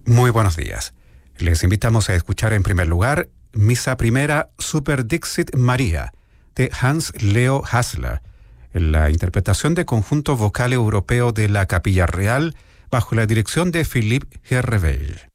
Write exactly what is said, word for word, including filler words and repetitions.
Muy buenos días. Les invitamos a escuchar en primer lugar Misa Primera Super Dixit María de Hans Leo Hassler, en la interpretación de conjunto vocal europeo de la Capilla Real bajo la dirección de Philippe Herreveil.